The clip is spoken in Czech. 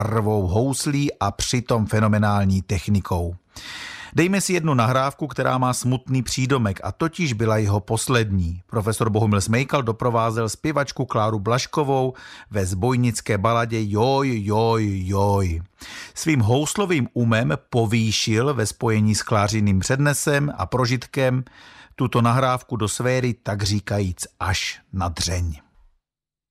barvou houslí a přitom fenomenální technikou. Dejme si jednu nahrávku, která má smutný přídomek, a totiž byla jeho poslední. Profesor Bohumil Smejkal doprovázel zpěvačku Kláru Blažkovou ve zbojnické baladě Joj, joj, joj. Svým houslovým umem povýšil ve spojení s Klářiným přednesem a prožitkem tuto nahrávku do sféry tak říkajíc až na dřeň.